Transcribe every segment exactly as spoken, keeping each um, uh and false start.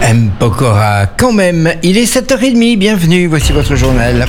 M. Pokora, quand même, il est sept heures trente, bienvenue, voici votre journal.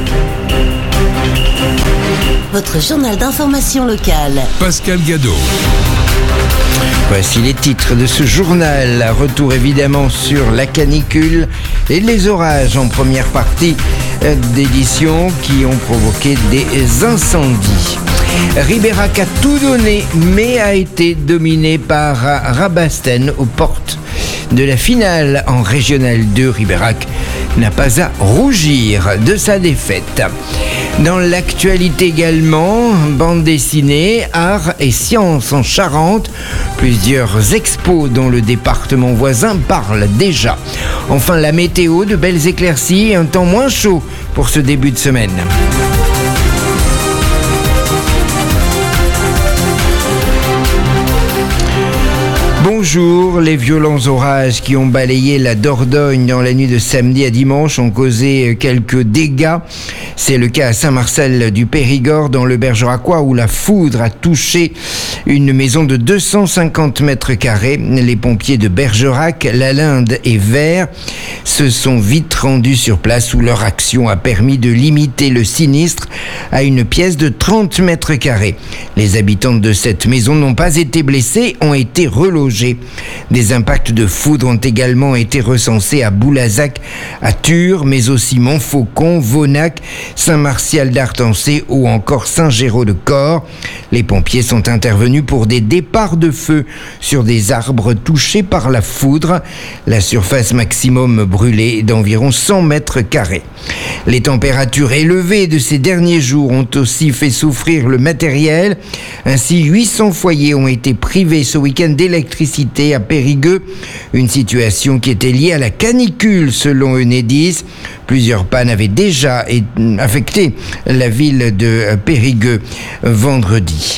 Votre journal d'information locale. Pascal Gadot. Voici les titres de ce journal. Retour évidemment sur la canicule et les orages en première partie d'édition qui ont provoqué des incendies. Ribérac a tout donné mais a été dominé par Rabastens aux portes de la finale en Régional deux. Ribérac n'a pas à rougir de sa défaite. Dans l'actualité également, bande dessinée, art et sciences en Charente. Plusieurs expos dont le département voisin parlent déjà. Enfin, la météo, de belles éclaircies et un temps moins chaud pour ce début de semaine. Bonjour, les violents orages qui ont balayé la Dordogne dans la nuit de samedi à dimanche ont causé quelques dégâts. C'est le cas à Saint-Marcel du Périgord dans le Bergeracois où la foudre a touché une maison de deux cent cinquante mètres carrés. Les pompiers de Bergerac, Lalinde et Vert se sont vite rendus sur place où leur action a permis de limiter le sinistre à une pièce de trente mètres carrés. Les habitants de cette maison n'ont pas été blessés, ont été relogés. Des impacts de foudre ont également été recensés à Boulazac, à Thure, mais aussi Montfaucon, Vonac, Saint-Martial d'Artancé ou encore Saint-Géraud-de-Corps. Les pompiers sont intervenus pour des départs de feu sur des arbres touchés par la foudre. La surface maximum brûlée est d'environ cent mètres carrés. Les températures élevées de ces derniers jours ont aussi fait souffrir le matériel. Ainsi, huit cents foyers ont été privés ce week-end d'électricité à Périgueux, une situation qui était liée à la canicule selon Enedis. Plusieurs pannes avaient déjà affecté la ville de Périgueux vendredi.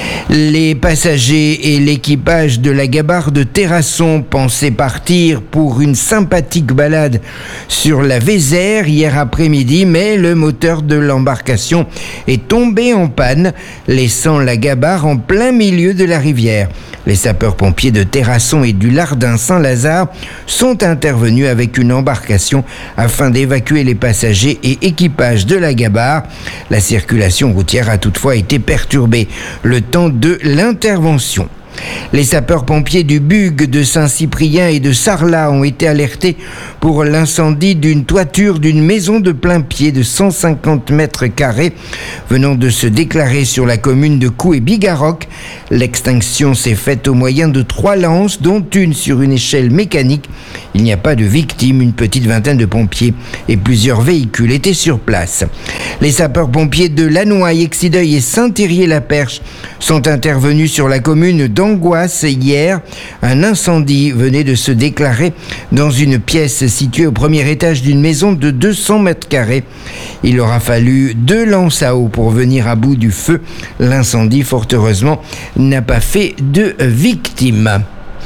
Les passagers et l'équipage de la Gabarre de Terrasson pensaient partir pour une sympathique balade sur la Vézère hier après-midi, mais le moteur de l'embarcation est tombé en panne, laissant la Gabarre en plein milieu de la rivière. Les sapeurs-pompiers de Terrasson et du Lardin Saint-Lazare sont intervenus avec une embarcation afin d'évacuer les passagers et équipages de la Gabarre. La circulation routière a toutefois été perturbée le temps de l'intervention. Les sapeurs-pompiers du Bugue, de Saint-Cyprien et de Sarlat ont été alertés pour l'incendie d'une toiture d'une maison de plain-pied de cent cinquante mètres carrés venant de se déclarer sur la commune de Cou et Bigarroc. L'extinction s'est faite au moyen de trois lances, dont une sur une échelle mécanique. Il n'y a pas de victimes, une petite vingtaine de pompiers et plusieurs véhicules étaient sur place. Les sapeurs-pompiers de Lannoy, Exideuil et Saint-Thérier-la-Perche sont intervenus sur la commune d'Angoisse hier. Un incendie venait de se déclarer dans une pièce située au premier étage d'une maison de deux cents mètres carrés. Il aura fallu deux lances à eau pour venir à bout du feu. L'incendie, fort heureusement, n'a pas fait de victimes.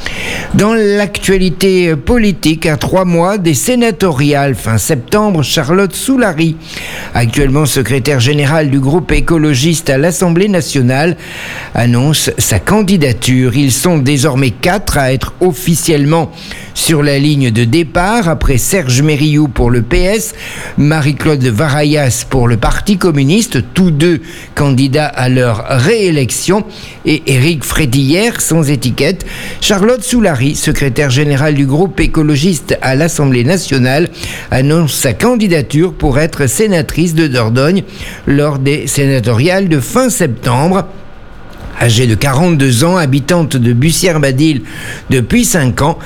Dans l'actualité politique, à trois mois des sénatoriales fin septembre, Charlotte Soulary, actuellement secrétaire générale du groupe écologiste à l'Assemblée nationale, annonce sa candidature. Ils sont désormais quatre à être officiellement sur la ligne de départ, après Serge Mériou pour le P S, Marie-Claude Varayas pour le Parti communiste, tous deux candidats à leur réélection, et Éric Frédillère, sans étiquette. Charlotte Soulary, secrétaire générale du groupe écologiste à l'Assemblée nationale, annonce sa candidature pour être sénatrice de Dordogne lors des sénatoriales de fin septembre. Âgée de quarante-deux ans, habitante de Bussière-Badil depuis cinq ans,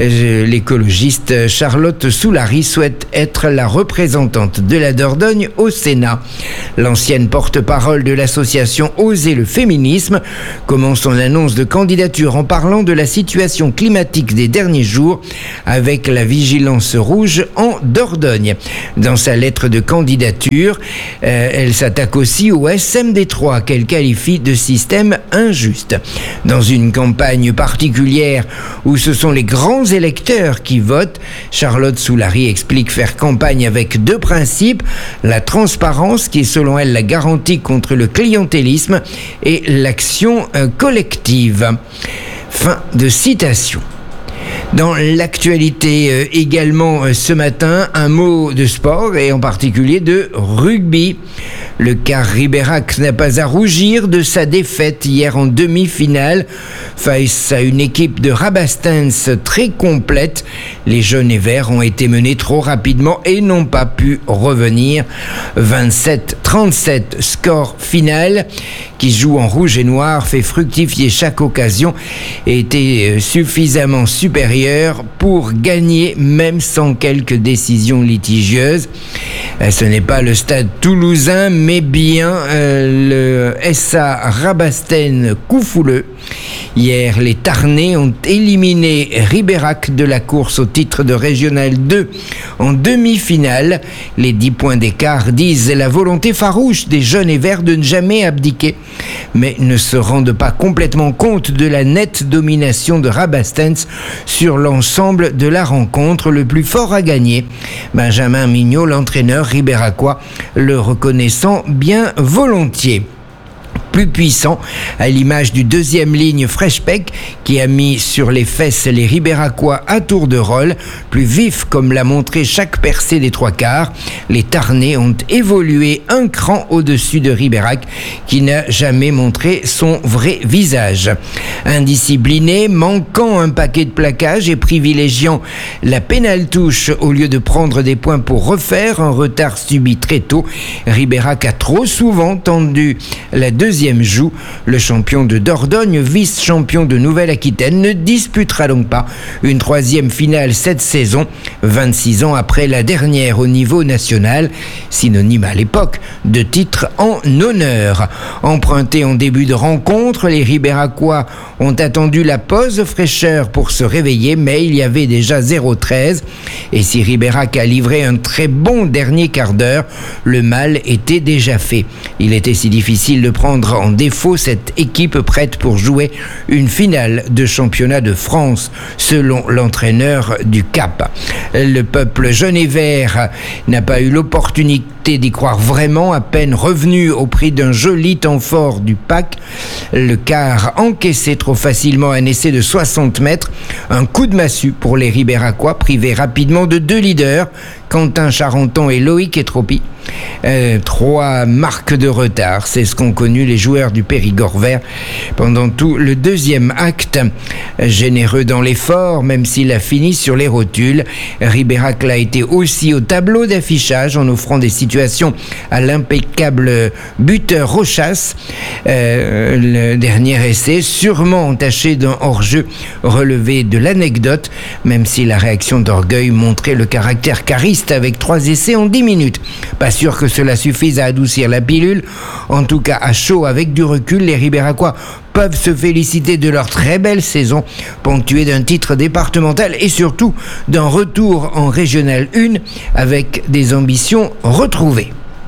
l'écologiste Charlotte Soulary souhaite être la représentante de la Dordogne au Sénat. L'ancienne porte-parole de l'association Oser le féminisme commence son annonce de candidature en parlant de la situation climatique des derniers jours avec la vigilance rouge en Dordogne. Dans sa lettre de candidature, euh, elle s'attaque aussi au S M D trois qu'elle qualifie de système injuste. Dans une campagne particulière où ce sont les grands électeurs qui votent, Charlotte Soulary explique faire campagne avec deux principes, la transparence qui est selon elle la garantie contre le clientélisme et l'action collective. Fin de citation. Dans l'actualité euh, également euh, ce matin, un mot de sport et en particulier de rugby. Le C A R Ribérac n'a pas à rougir de sa défaite hier en demi-finale face à une équipe de Rabastens très complète. Les jaunes et verts ont été menés trop rapidement et n'ont pas pu revenir. vingt-sept trente-sept score final qui joue en rouge et noir, fait fructifier chaque occasion et était suffisamment supérieur pour gagner même sans quelques décisions litigieuses. Ce n'est pas le stade toulousain mais bien euh, le S A Rabastens Coufouleux. Hier, les Tarnais ont éliminé Ribérac de la course au titre de Régional deux en demi-finale. Les dix points d'écart disent la volonté farouche des jaunes et verts de ne jamais abdiquer, mais ne se rendent pas complètement compte de la nette domination de Rabastens sur l'ensemble de la rencontre. Le plus fort à gagner, Benjamin Mignot, l'entraîneur ribéracois, le reconnaissant bien volontiers. Plus puissant, à l'image du deuxième ligne Freshpeck qui a mis sur les fesses les Ribéracois à tour de rôle. Plus vif comme l'a montré chaque percée des trois quarts, les Tarnais ont évolué un cran au-dessus de Ribérac qui n'a jamais montré son vrai visage. Indiscipliné, manquant un paquet de plaquages et privilégiant la pénale-touche au lieu de prendre des points pour refaire un retard subi très tôt, Ribérac a trop souvent tendu la deuxième joue. Le champion de Dordogne, vice-champion de Nouvelle-Aquitaine, ne disputera donc pas une troisième finale cette saison, vingt-six ans après la dernière au niveau national, synonyme à l'époque de titre en honneur. Empruntés en début de rencontre, les Ribéracois ont attendu la pause fraîcheur pour se réveiller, mais il y avait déjà zéro treize. Et si Ribérac a livré un très bon dernier quart d'heure, le mal était déjà fait. Il était si difficile de prendre en défaut cette équipe prête pour jouer une finale de championnat de France, selon l'entraîneur du Cap. Le peuple jaune et vert n'a pas eu l'opportunité d'y croire vraiment, à peine revenu au prix d'un joli temps fort du pack. Le quart encaissé trop facilement un essai de soixante mètres, un coup de massue pour les Ribéracois, privés rapidement de deux leaders, Quentin Charenton et Loïc Etropy. Euh, trois marques de retard, c'est ce qu'ont connu les joueurs du Périgord vert pendant tout le deuxième acte. Généreux dans l'effort, même s'il a fini sur les rotules, Ribérac l'a été aussi au tableau d'affichage en offrant des situations à l'impeccable buteur Rochas. Euh, le dernier essai, sûrement entaché d'un hors-jeu relevé de l'anecdote, même si la réaction d'orgueil montrait le caractère cariste avec trois essais en dix minutes. Pas sûr que cela suffise à adoucir la pilule. En tout cas, à chaud, avec du recul, les Ribéracois peuvent se féliciter de leur très belle saison, ponctuée d'un titre départemental et surtout d'un retour en Régional un avec des ambitions retrouvées.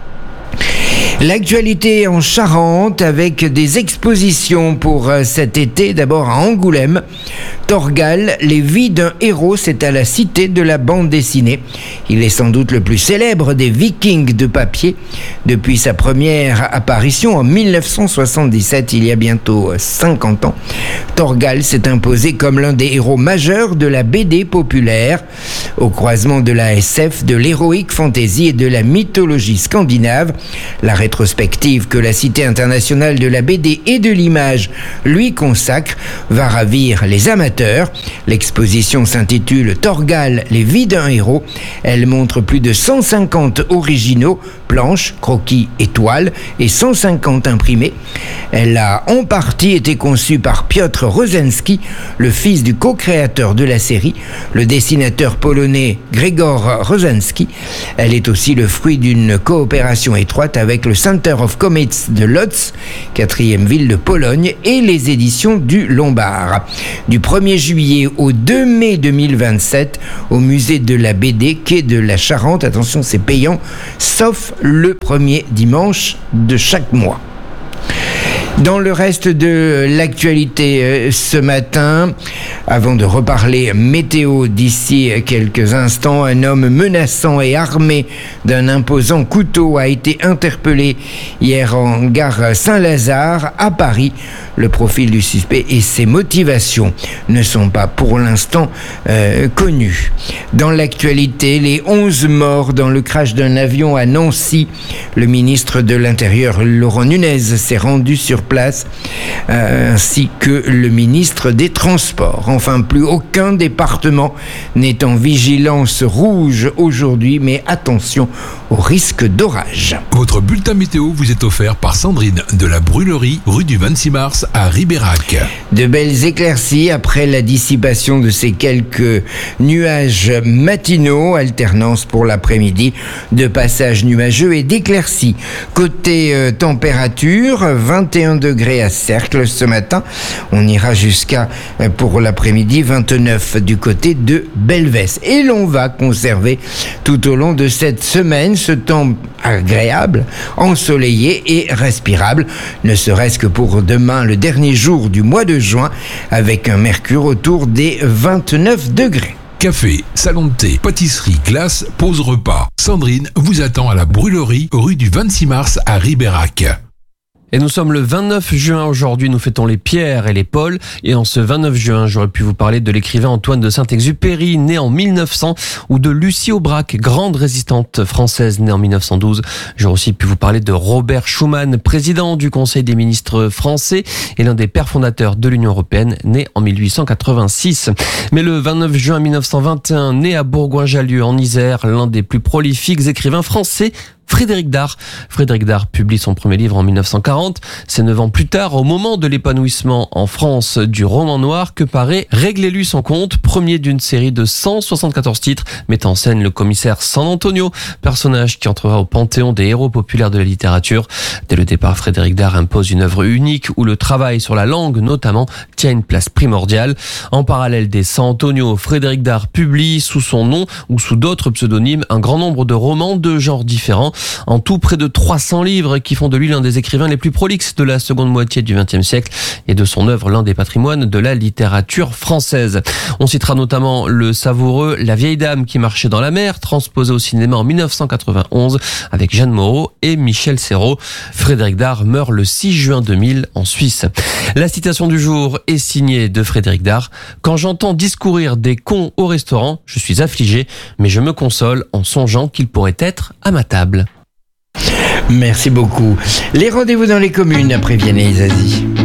L'actualité en Charente avec des expositions pour cet été. D'abord à Angoulême, Torgal, les vies d'un héros, c'est à la cité de la bande dessinée. Il est sans doute le plus célèbre des Vikings de papier. Depuis sa première apparition en mille neuf cent soixante-dix-sept, il y a bientôt cinquante ans, Torgal s'est imposé comme l'un des héros majeurs de la B D populaire. Au croisement de la S F, de l'héroïque fantasy et de la mythologie scandinave, la rétrospective que la Cité internationale de la B D et de l'image lui consacre va ravir les amateurs. L'exposition s'intitule Torgal, les vies d'un héros. Elle montre plus de cent cinquante originaux, planches, croquis et toiles, et cent cinquante imprimés. Elle a en partie été conçue par Piotr Rozenski, le fils du co-créateur de la série, le dessinateur polonais Grzegorz Rozenski. Elle est aussi le fruit d'une coopération étroite avec le Center of Comics de Lodz, quatrième ville de Pologne, et les éditions du Lombard. Du premier juillet au deux mai deux mille vingt-sept, au musée de la B D, quai de la Charente. Attention, c'est payant, sauf le premier dimanche de chaque mois. Dans le reste de l'actualité ce matin, avant de reparler météo d'ici quelques instants, un homme menaçant et armé d'un imposant couteau a été interpellé hier en gare Saint-Lazare à Paris. Le profil du suspect et ses motivations ne sont pas pour l'instant euh, connus. Dans l'actualité, les onze morts dans le crash d'un avion à Nancy. Le ministre de l'Intérieur, Laurent Nunez, s'est rendu sur place, euh, ainsi que le ministre des Transports. Enfin, plus aucun département n'est en vigilance rouge aujourd'hui, mais attention au risque d'orage. Votre bulletin météo vous est offert par Sandrine de la Brûlerie, rue du vingt-six mars à Ribérac. De belles éclaircies après la dissipation de ces quelques nuages matinaux, alternance pour l'après-midi de passages nuageux et d'éclaircies. Côté euh, température, vingt et un degrés à Cercle ce matin. On ira jusqu'à, euh, pour l'après-midi, vingt-neuf du côté de Belvès. Et l'on va conserver tout au long de cette semaine ce temps agréable, ensoleillé et respirable, ne serait-ce que pour demain, le dernier jour du mois de juin, avec un mercure autour des vingt-neuf degrés. Café, salon de thé, pâtisserie, glace, pause repas. Sandrine vous attend à la Brûlerie, rue du vingt-six mars à Ribérac. Et nous sommes le vingt-neuf juin aujourd'hui, nous fêtons les Pierre et les Paul. Et en ce vingt-neuf juin, j'aurais pu vous parler de l'écrivain Antoine de Saint-Exupéry, né en mille neuf cents, ou de Lucie Aubrac, grande résistante française, née en mille neuf cent douze. J'aurais aussi pu vous parler de Robert Schuman, président du Conseil des ministres français et l'un des pères fondateurs de l'Union européenne, né en mille huit cent quatre-vingt-six. Mais le vingt-neuf juin mille neuf cent vingt et un, né à Bourgoin-Jallieu en Isère, l'un des plus prolifiques écrivains français, Frédéric Dard. Frédéric Dard publie son premier livre en mille neuf cent quarante. C'est neuf ans plus tard, au moment de l'épanouissement en France du roman noir, que paraît Réglez-lui son compte, premier d'une série de cent soixante-quatorze titres, mettant en scène le commissaire San Antonio, personnage qui entrera au panthéon des héros populaires de la littérature. Dès le départ, Frédéric Dard impose une œuvre unique où le travail sur la langue, notamment, tient une place primordiale. En parallèle des San Antonio, Frédéric Dard publie sous son nom ou sous d'autres pseudonymes un grand nombre de romans de genres différents. En tout, près de trois cents livres qui font de lui l'un des écrivains les plus prolixes de la seconde moitié du vingtième siècle et de son œuvre l'un des patrimoines de la littérature française. On citera notamment le savoureux La vieille dame qui marchait dans la mer, transposé au cinéma en mille neuf cent quatre-vingt-onze avec Jeanne Moreau et Michel Serrault. Frédéric Dard meurt le six juin deux mille en Suisse. La citation du jour est signée de Frédéric Dard. Quand j'entends discourir des cons au restaurant, je suis affligé, mais je me console en songeant qu'ils pourraient être à ma table. Merci beaucoup. Les rendez-vous dans les communes après Vianney et Zazie.